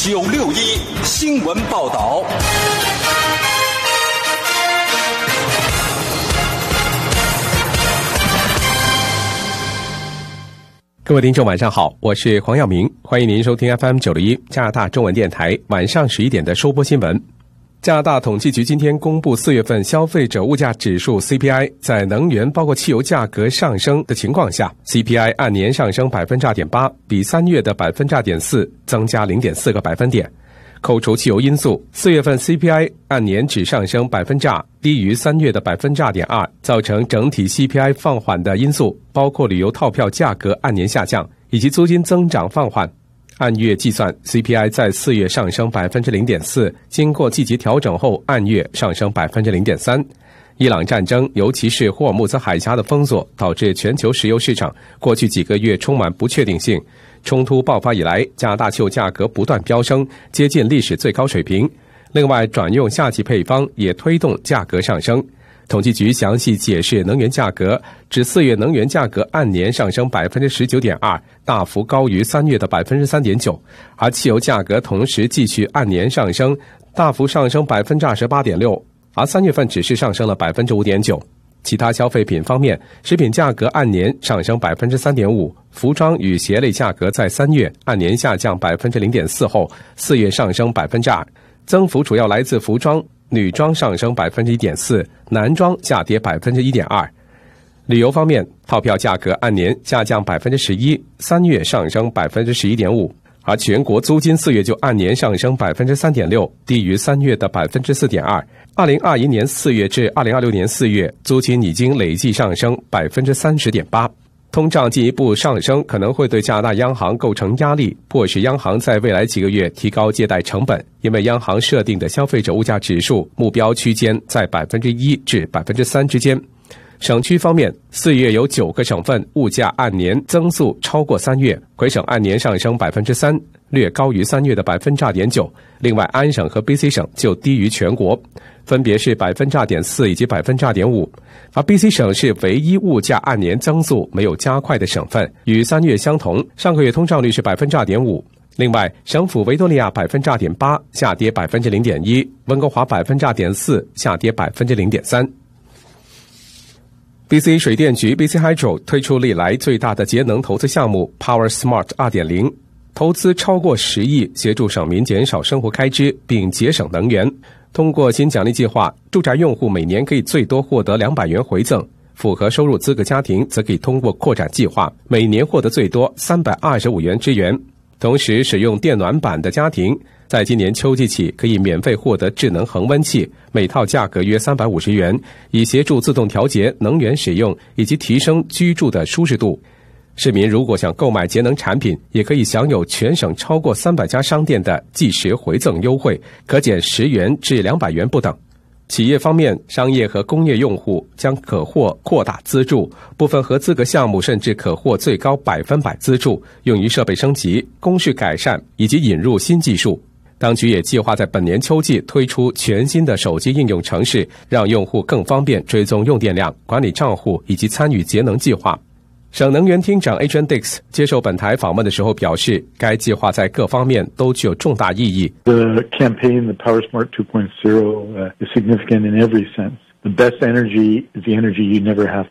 961新闻报道。 各位听众晚上好，我是黄耀明，欢迎您收听 FM961 加拿大中文电台晚上11点的收播新闻。加拿大统计局今天公布4月份消费者物价指数 CPI， 在能源包括汽油价格上升的情况下， CPI 按年上升 2.8%， 比3月的 2.4% 增加 0.4个百分点。扣除汽油因素，4月份 CPI 按年只上升 2%， 低于3月的 2.2%， 造成整体 CPI 放缓的因素包括旅游套票价格按年下降，以及租金增长放缓。按月计算 ，CPI 在4月上升 0.4%， 经过季节调整后，按月上升 0.3%。伊朗战争，尤其是霍尔木兹海峡的封锁，导致全球石油市场过去几个月充满不确定性。冲突爆发以来，加拿大汽油价格不断飙升，接近历史最高水平。另外，转用夏季配方也推动价格上升。统计局详细解释能源价格，指4月能源价格按年上升 19.2%， 大幅高于3月的 3.9%， 而汽油价格同时继续按年上升，大幅上升 28.6%， 而3月份只是上升了 5.9%。其他消费品方面，食品价格按年上升 3.5%， 服装与鞋类价格在3月按年下降 0.4% 后，4月上升 2%， 增幅主要来自服装，女装上升 1.4%， 男装下跌 1.2%。旅游方面，套票价格按年下降 11%， 3月上升 11.5%， 而全国租金4月就按年上升 3.6%， 低于3月的 4.2%。2021年4月至2026年4月，租金已经累计上升 30.8%。通胀进一步上升可能会对加拿大央行构成压力，迫使央行在未来几个月提高借贷成本，因为央行设定的消费者物价指数目标区间在 1% 至 3% 之间。省区方面，4月有9个省份物价按年增速超过3月，魁省按年上升 3%， 略高于3月的 2.9%， 另外安省和 BC 省就低于全国，分别是 2.4% 以及 2.5%， 而 BC 省是唯一物价按年增速没有加快的省份，与3月相同，上个月通胀率是 2.5%。另外，省府维多利亚 2.8%， 下跌 0.1%， 温哥华 2.4%， 下跌 0.3%。BC 水电局 BC Hydro 推出历来最大的节能投资项目 Power Smart 2.0， 投资超过10亿，协助省民减少生活开支并节省能源。通过新奖励计划，住宅用户每年可以最多获得200元回赠，符合收入资格家庭则可以通过扩展计划，每年获得最多325元支援。同时，使用电暖板的家庭在今年秋季起可以免费获得智能恒温器，每套价格约350元，以协助自动调节能源使用以及提升居住的舒适度。市民如果想购买节能产品，也可以享有全省超过300家商店的即时回赠优惠，可减10元至200元不等。企业方面，商业和工业用户将可获扩大资助，部分合资格项目甚至可获最高100%资助，用于设备升级、工序改善以及引入新技术。当局也计划在本年秋季推出全新的手机应用程式，让用户更方便追踪用电量、管理账户以及参与节能计划。省能源厅长 Adrian Dix 接受本台访问的时候表示，该计划在各方面都具有重大意义。 The campaign, the Power Smart 2.0, is significant in every sense. The best energy is the energy you never have